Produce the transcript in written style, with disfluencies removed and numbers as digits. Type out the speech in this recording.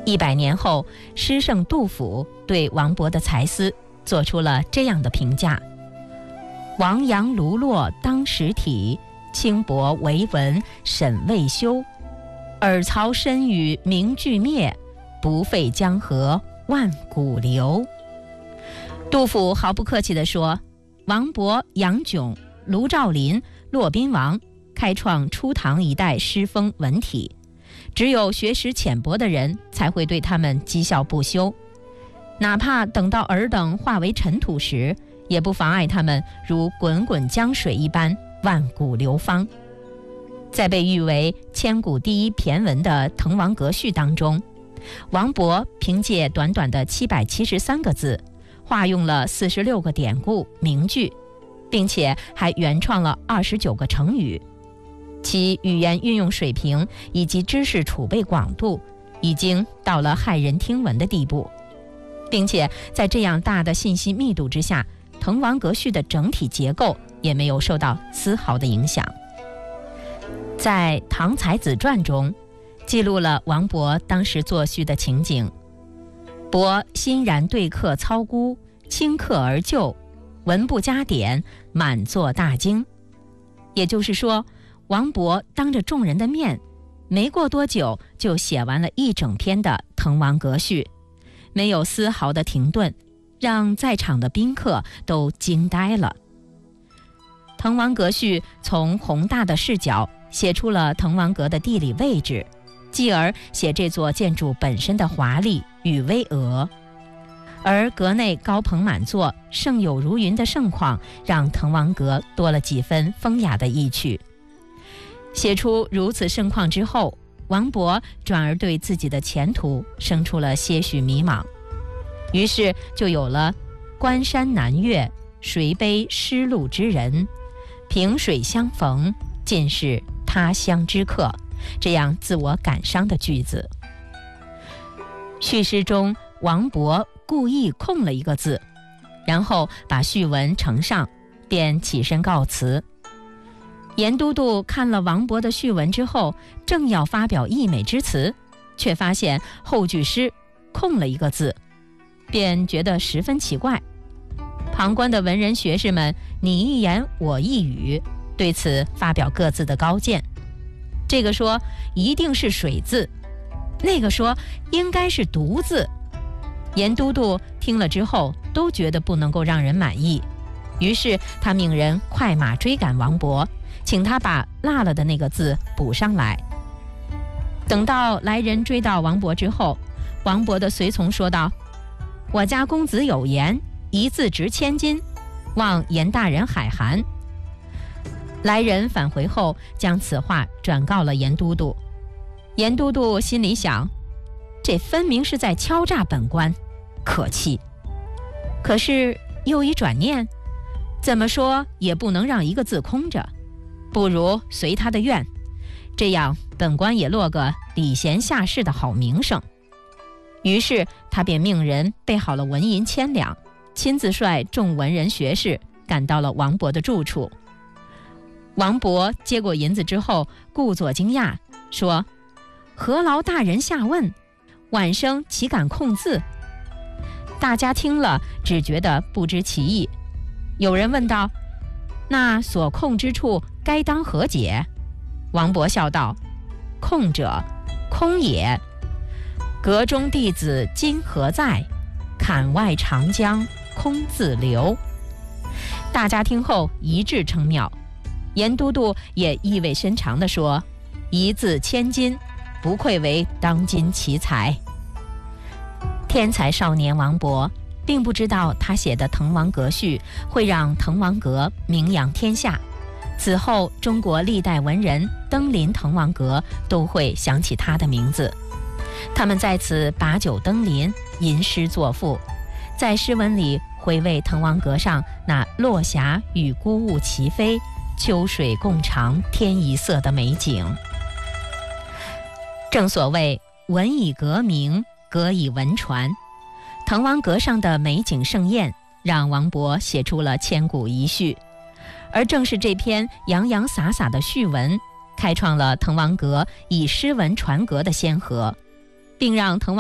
100年后，诗圣杜甫对王勃的才思做出了这样的评价：王杨卢骆当实体，轻薄为文沈未休。尔曹身与名俱灭，不废江河万古流。杜甫毫不客气地说，王勃、杨炯、卢照邻、骆宾王开创初唐一代诗风文体，只有学识浅薄的人才会对他们讥笑不休，哪怕等到尔等化为尘土时，也不妨碍他们如滚滚江水一般万古流芳。在被誉为千古第一骈文的《滕王阁序》当中，王勃凭借短短的773个字，化用了46个典故名句，并且还原创了29个成语，其语言运用水平以及知识储备广度已经到了骇人听闻的地步，并且在这样大的信息密度之下，《滕王阁序》的整体结构也没有受到丝毫的影响。在《唐才子传》中记录了王勃当时作序的情景：勃欣然对客操孤，轻客而就，文不加点，满作大惊。也就是说，王勃当着众人的面，没过多久就写完了一整篇的《滕王阁序》，没有丝毫的停顿，让在场的宾客都惊呆了。《滕王阁序》从宏大的视角写出了滕王阁的地理位置，继而写这座建筑本身的华丽与巍峨。而阁内高朋满座、盛友如云的盛况，让滕王阁多了几分风雅的意趣。写出如此盛况之后，王勃转而对自己的前途生出了些许迷茫，于是就有了关山难越，谁悲失路之人，萍水相逢，尽是他乡之客，这样自我感伤的句子。序诗中，王勃故意空了一个字，然后把序文呈上，便起身告辞。严都督看了王勃的序文之后，正要发表溢美之词，却发现后句诗空了一个字，便觉得十分奇怪。旁观的文人学士们你一言我一语，对此发表各自的高见。这个说一定是水字，那个说应该是独字。严都督听了之后都觉得不能够让人满意，于是他命人快马追赶王勃，请他把落了的那个字补上来。等到来人追到王勃之后，王勃的随从说道：我家公子有言，一字值千金，望严大人海涵。来人返回后，将此话转告了严都督。严都督心里想，这分明是在敲诈本官，可气。可是又一转念，怎么说也不能让一个字空着，不如随他的愿，这样本官也落个礼贤下士的好名声。于是他便命人备好了文银1000两，亲自率众文人学士赶到了王勃的住处。王勃接过银子之后，故作惊讶，说：何劳大人下问，晚生岂敢空字？大家听了只觉得不知其意。有人问道：那所空之处该当何解？王勃笑道：空者，空也。阁中弟子今何在？坎外长江空自流。大家听后一致称妙。严都督也意味深长地说：一字千金，不愧为当今奇才。天才少年王勃并不知道他写的《滕王阁序》会让滕王阁名扬天下，此后中国历代文人登临滕王阁都会想起他的名字，他们在此把酒登临，吟诗作赋，在诗文里回味滕王阁上那落霞与孤鹜齐飞，秋水共长天一色的美景。正所谓文以阁名，阁以文传，滕王阁上的美景盛宴让王勃写出了千古一序，而正是这篇洋洋洒洒的序文开创了滕王阁以诗文传阁的先河，并让滕王